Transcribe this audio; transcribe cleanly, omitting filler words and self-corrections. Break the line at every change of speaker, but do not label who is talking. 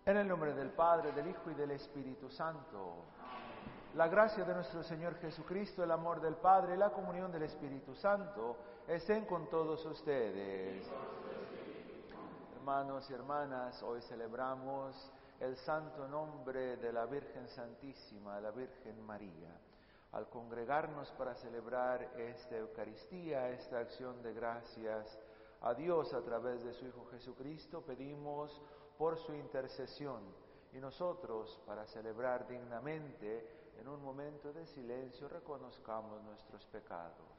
En el nombre del Padre, del Hijo y del Espíritu Santo. La gracia de nuestro Señor Jesucristo, el amor del Padre y la comunión del Espíritu Santo estén con todos ustedes. Hermanos y hermanas, hoy celebramos el santo nombre de la Virgen Santísima, la Virgen María. Al congregarnos para celebrar esta Eucaristía, esta acción de gracias a Dios a través de su Hijo Jesucristo, pedimos por su intercesión. Y nosotros, para celebrar dignamente, en un momento de silencio, reconozcamos nuestros pecados.